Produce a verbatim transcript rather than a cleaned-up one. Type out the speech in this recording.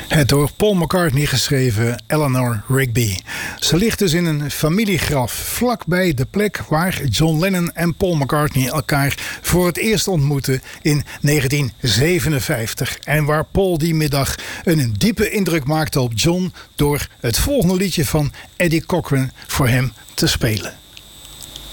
Het door Paul McCartney geschreven Eleanor Rigby. Ze ligt dus in een familiegraf vlakbij de plek waar John Lennon en Paul McCartney elkaar voor het eerst ontmoetten in negentien zevenenvijftig. En waar Paul die middag een diepe indruk maakte op John door het volgende liedje van Eddie Cochran voor hem te spelen.